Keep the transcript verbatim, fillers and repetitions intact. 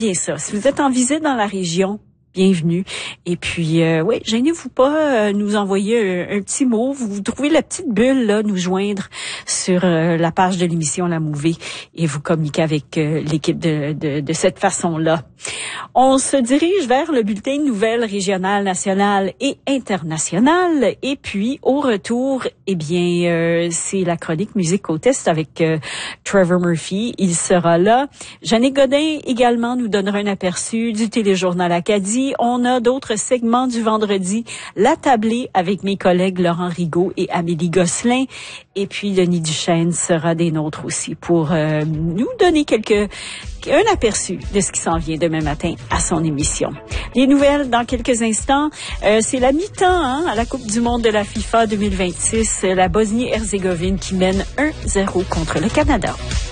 Bien ça. Si vous êtes en visite dans la région, bienvenue. Et puis, euh, oui, gênez-vous pas, euh, nous envoyer un, un petit mot. Vous, vous trouvez la petite bulle, là, nous joindre sur euh, la page de l'émission La Mouvée et vous communiquer avec euh, l'équipe de, de, de cette façon-là. On se dirige vers le bulletin de nouvelles régionales, nationales et internationales. Et puis, au retour, eh bien, euh, c'est la chronique Musique au test avec euh, Trevor Murphy. Il sera là. Jeannick Godin également nous donnera un aperçu du téléjournal Acadie. On a d'autres segments du vendredi. La tablée avec mes collègues Laurent Rigaud et Amélie Gosselin. Et puis, Denis Duchesne sera des nôtres aussi pour euh, nous donner quelques un aperçu de ce qui s'en vient demain matin à son émission. Les nouvelles dans quelques instants. Euh, c'est la mi-temps hein, à la Coupe du monde de la FIFA deux mille vingt-six. La Bosnie-Herzégovine qui mène un zéro contre le Canada.